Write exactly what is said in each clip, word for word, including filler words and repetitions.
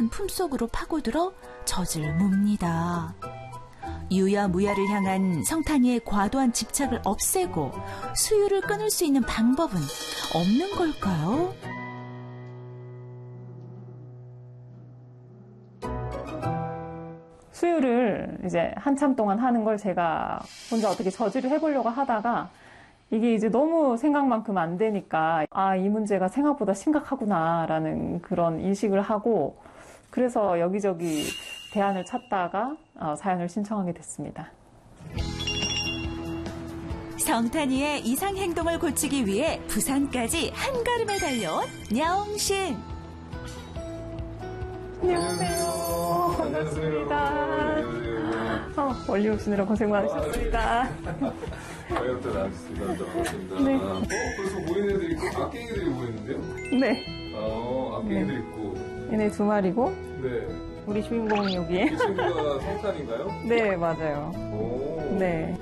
품속으로 파고들어 젖을 뭅니다. 유야무야를 향한 성탄이의 과도한 집착을 없애고 수유를 끊을 수 있는 방법은 없는 걸까요? 수유를 이제 한참 동안 하는 걸 제가 혼자 어떻게 저지를 해보려고 하다가 이게 이제 너무 생각만큼 안 되니까 아, 이 문제가 생각보다 심각하구나라는 그런 인식을 하고 그래서 여기저기 대안을 찾다가 어, 사연을 신청하게 됐습니다. 성탄이의 이상 행동을 고치기 위해 부산까지 한걸음에 달려온 냐옹신. 안녕하세요. 반갑습니다. 어, 멀리 오시느라 고생 많으셨습니다. 저희부터 나와주셨습니다. 반갑습니다. 네. 어, 벌써 보이는 애들이 있고, 악갱이들이 보이는데요? 네. 어, 악갱이들 네. 있고. 얘네 두 마리고, 네. 우리 주인공이 여기에. 이 친구가 성탄인가요? 네, 맞아요. 오. 네.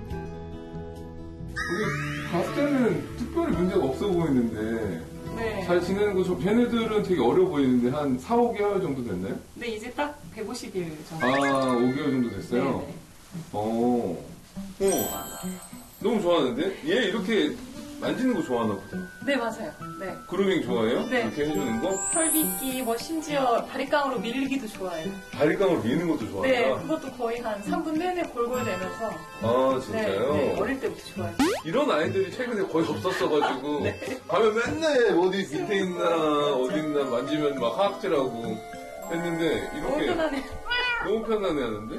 우리 봤을 때는 특별히 문제가 없어 보이는데, 네. 잘 지내는 거, 저, 걔네들은 되게 어려 보이는데, 한 사, 오 개월 정도 됐나요? 네, 이제 딱 백오십 일 정도. 아, 오 개월 정도 됐어요? 네네. 어. 어. 너무 좋아하는데? 얘 이렇게 만지는 거 좋아하나 보다. 네, 맞아요. 네. 그루밍 좋아해요? 네. 이렇게 해주는 거? 털 빗기, 뭐, 심지어 바리깡으로 밀기도 좋아해요. 바리깡으로 미는 것도 좋아한다? 네, 그것도 거의 한 삼 분 내내 골골대면서. 아, 진짜요? 네, 네, 어릴 때부터 좋아해요. 이런 아이들이 최근에 거의 없었어가지고 네. 가면 맨날 어디 밑에 있나 어디 있나 만지면 막 하악질하고 했는데 너무 이렇게 편하네. 너무 편안해 하는데?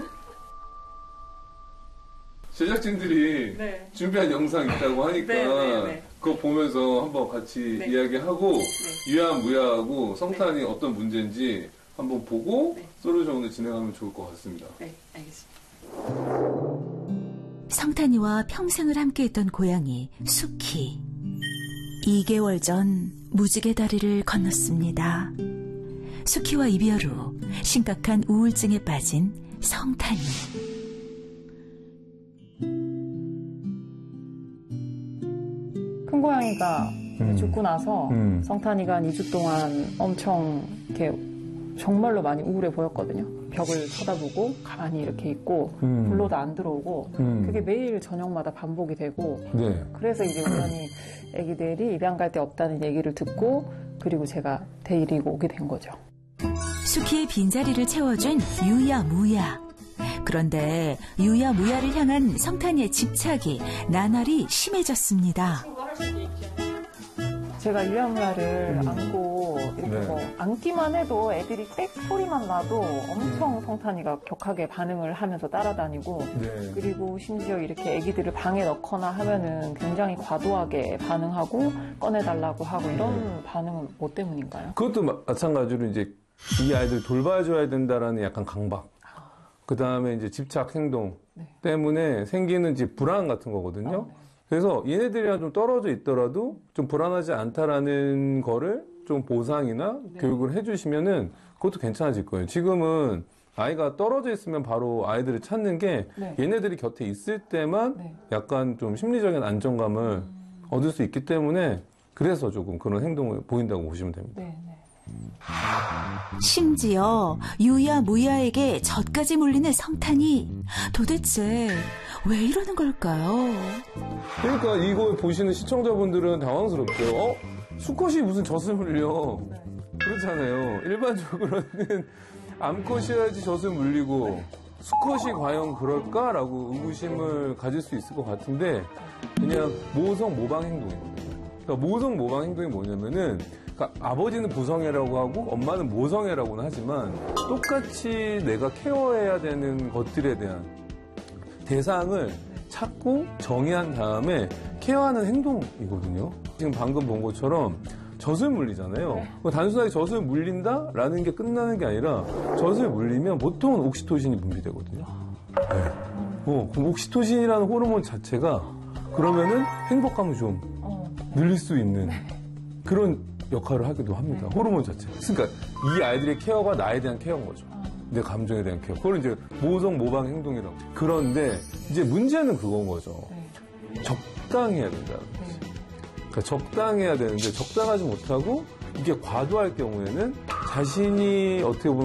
제작진들이 네. 준비한 영상 있다고 하니까 네, 네, 네. 그거 보면서 한번 같이 네. 이야기하고 네. 유야무야하고 성탄이 어떤 문제인지 한번 보고 네. 솔루션을 진행하면 좋을 것 같습니다. 네, 알겠습니다. 성탄이와 평생을 함께했던 고양이 수키. 이 개월 전 무지개 다리를 건넜습니다. 수키와 이별 후 심각한 우울증에 빠진 성탄이. 큰 고양이가 음. 죽고 나서 음. 성탄이가 한 이 주 동안 엄청 이렇게 정말로 많이 우울해 보였거든요. 벽을 쳐다보고 가만히 이렇게 있고 음. 불러도 안 들어오고 음. 그게 매일 저녁마다 반복이 되고 네. 그래서 이제 우연히 애기들이 입양 갈 데 없다는 얘기를 듣고 그리고 제가 데리고 오게 된 거죠. 수키의 빈자리를 채워준 유야무야. 그런데 유야무야를 향한 성탄이의 집착이 나날이 심해졌습니다. 제가 유야무야를 음. 안고 이렇게 네. 뭐 안기만 해도 애들이 빽 소리만 나도 엄청 성탄이가 격하게 반응을 하면서 따라다니고 네. 그리고 심지어 이렇게 애기들을 방에 넣거나 하면은 굉장히 과도하게 반응하고 꺼내달라고 하고 이런 반응은 뭐 때문인가요? 그것도 마찬가지로 이제 이 아이들 돌봐줘야 된다라는 약간 강박. 그 다음에 이제 집착 행동 네. 때문에 생기는 이제 불안 같은 거거든요. 아, 네. 그래서 얘네들이랑 좀 떨어져 있더라도 좀 불안하지 않다라는 거를 좀 보상이나 네. 교육을 해주시면은 그것도 괜찮아질 거예요. 지금은 아이가 떨어져 있으면 바로 아이들을 찾는 게 네. 얘네들이 곁에 있을 때만 네. 약간 좀 심리적인 안정감을 음. 얻을 수 있기 때문에 그래서 조금 그런 행동을 보인다고 보시면 됩니다. 네, 네. 심지어 유야무야에게 젖까지 물리는 성탄이 도대체 왜 이러는 걸까요? 그러니까 이거 보시는 시청자분들은 당황스럽죠. 어? 수컷이 무슨 젖을 물려. 그렇잖아요. 일반적으로는 암컷이어야지 젖을 물리고 수컷이 과연 그럴까라고 의구심을 가질 수 있을 것 같은데 그냥 모성 모방 행동입니다. 그러니까 모성 모방 행동이 뭐냐면은 그러니까 아버지는 부성애라고 하고 엄마는 모성애라고는 하지만 똑같이 내가 케어해야 되는 것들에 대한 대상을 찾고 정의한 다음에 케어하는 행동이거든요. 지금 방금 본 것처럼 젖을 물리잖아요. 네. 단순하게 젖을 물린다라는 게 끝나는 게 아니라 젖을 물리면 보통은 옥시토신이 분비되거든요. 네. 어, 그럼 옥시토신이라는 호르몬 자체가 그러면은 행복감을 좀 늘릴 수 있는 그런 역할을 하기도 합니다. 호르몬 자체. 그러니까 이 아이들의 케어가 나에 대한 케어인 거죠. 내 감정에 대한 케어. 그걸 이제 모성 모방 행동이라고. 그런데 이제 문제는 그건 거죠. 네. 적당해야 된다는 거지. 그러니까 적당해야 되는데 적당하지 못하고 이게 과도할 경우에는 자신이 어떻게 보면